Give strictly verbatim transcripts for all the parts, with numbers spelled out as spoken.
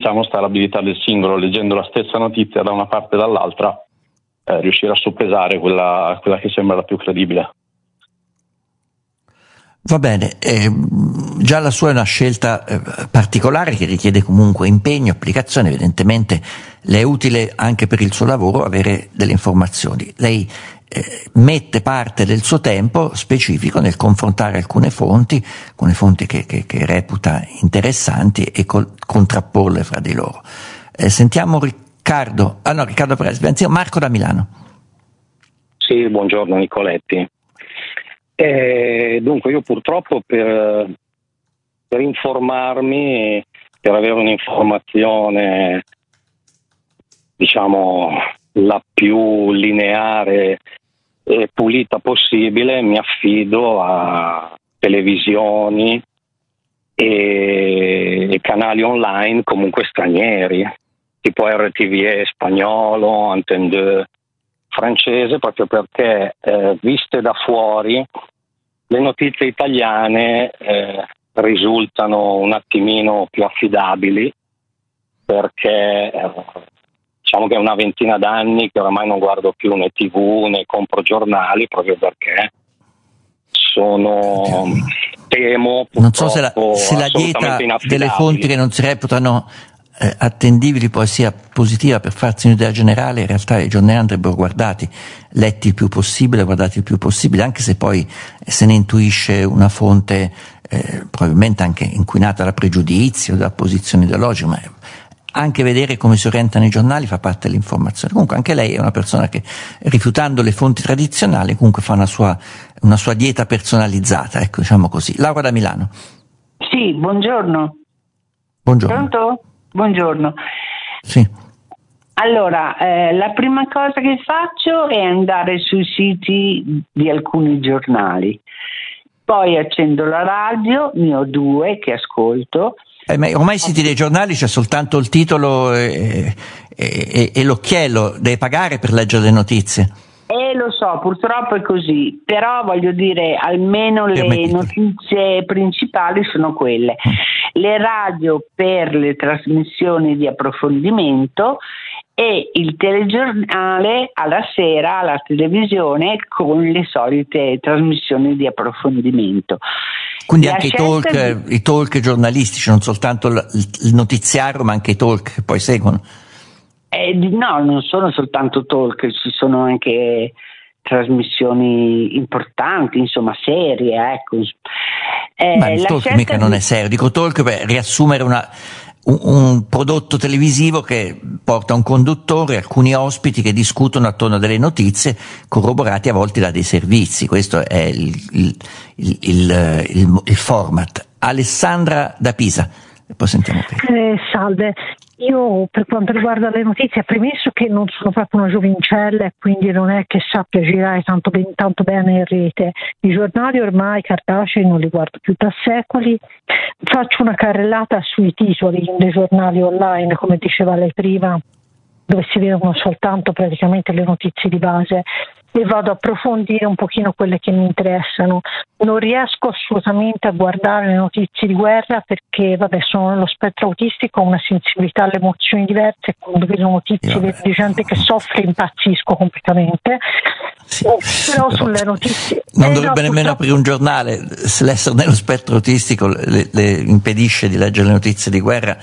diciamo sta l'abilità del singolo, leggendo la stessa notizia da una parte e dall'altra, eh, riuscire a soppesare quella, quella che sembra la più credibile. Va bene, eh, già la sua è una scelta eh, particolare che richiede comunque impegno, applicazione, evidentemente le è utile anche per il suo lavoro avere delle informazioni. Lei eh, mette parte del suo tempo specifico nel confrontare alcune fonti, alcune fonti che, che, che reputa interessanti e col, contrapporle fra di loro. Eh, sentiamo Riccardo, ah no, Riccardo Presbi, anzi Marco da Milano. Sì, buongiorno Nicoletti. Eh, dunque io purtroppo per, per informarmi, per avere un'informazione diciamo la più lineare e pulita possibile, mi affido a televisioni e, e canali online comunque stranieri, tipo R T V E spagnolo, Antenne due francese, proprio perché eh, viste da fuori le notizie italiane eh, risultano un attimino più affidabili, perché eh, diciamo che è una ventina d'anni che oramai non guardo più né tivù né compro giornali, proprio perché sono temo non so se la, se la dieta delle fonti che non si reputano Eh, attendibili poi sia positiva per farsi un'idea generale. In realtà i giornali andrebbero guardati, letti il più possibile, guardati il più possibile, anche se poi se ne intuisce una fonte eh, probabilmente anche inquinata da pregiudizi o da posizioni ideologiche, ma anche vedere come si orientano i giornali fa parte dell'informazione. Comunque anche lei è una persona che, rifiutando le fonti tradizionali, comunque fa una sua, una sua dieta personalizzata, ecco, diciamo così. Laura da Milano. Sì, buongiorno. Buongiorno. Pronto? Buongiorno. Sì. Allora, eh, la prima cosa che faccio è andare sui siti di alcuni giornali, poi accendo la radio, ne ho due che ascolto. Eh, ma ormai i siti dei giornali c'è soltanto il titolo e, e, e l'occhiello, devi pagare per leggere le notizie. Eh, lo so, purtroppo è così, però voglio dire, almeno le notizie principali sono quelle. Le radio per le trasmissioni di approfondimento e il telegiornale alla sera alla televisione con le solite trasmissioni di approfondimento. Quindi La anche i talk, di... i talk giornalistici, non soltanto il, il notiziario ma anche i talk che poi seguono. Eh, no, non sono soltanto talk, ci sono anche trasmissioni importanti, insomma serie, ecco. Eh, ma il talk mica di... non è serio, dico talk per riassumere una, un, un prodotto televisivo che porta un conduttore e alcuni ospiti che discutono attorno a delle notizie corroborati a volte da dei servizi. Questo è il, il, il, il, il, il format. Alessandra da Pisa, e poi sentiamo eh, salve. Io per quanto riguarda le notizie, premesso che non sono proprio una giovincella e quindi non è che sappia girare tanto, ben, tanto bene in rete, i giornali ormai cartacei non li guardo più da secoli, faccio una carrellata sui titoli dei giornali online, come diceva lei prima, dove si vedono soltanto praticamente le notizie di base, e vado a approfondire un pochino quelle che mi interessano. Non riesco assolutamente a guardare le notizie di guerra perché, vabbè, sono nello spettro autistico, ho una sensibilità alle emozioni diverse e quando vedo notizie di, di gente che soffre impazzisco completamente. Sì, oh, però, però sulle notizie non eh, dovrebbe no, nemmeno aprire un giornale se l'essere nello spettro autistico le, le impedisce di leggere le notizie di guerra.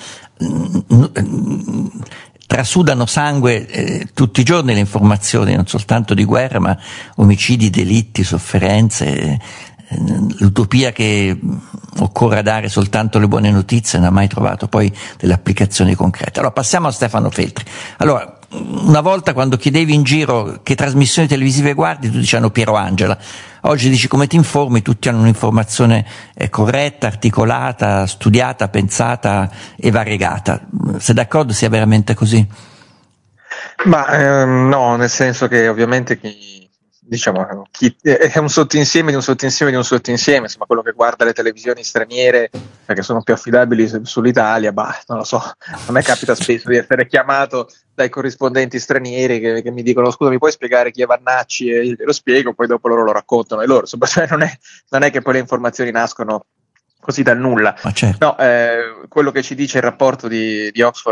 Trasudano sangue eh, tutti i giorni le informazioni, non soltanto di guerra, ma omicidi, delitti, sofferenze, eh, l'utopia che occorra dare soltanto le buone notizie non ha mai trovato poi delle applicazioni concrete. Allora passiamo a Stefano Feltri. Allora, una volta quando chiedevi in giro che trasmissioni televisive guardi, tu dicevano Piero Angela. Oggi dici come ti informi, tutti hanno un'informazione eh, corretta, articolata, studiata, pensata e variegata. Sei d'accordo sia veramente così? Ma ehm, no, nel senso che ovviamente chi diciamo chi, è un sottoinsieme di un sottoinsieme di un sottoinsieme, insomma quello che guarda le televisioni straniere perché sono più affidabili sull'Italia, bah, non lo so, a me capita spesso di essere chiamato dai corrispondenti stranieri che, che mi dicono scusa mi puoi spiegare chi è Vannacci, e io lo spiego, poi dopo loro lo raccontano e loro, insomma, cioè non è, non è che poi le informazioni nascono così dal nulla. Ma certo. No, eh, quello che ci dice il rapporto di, di Oxford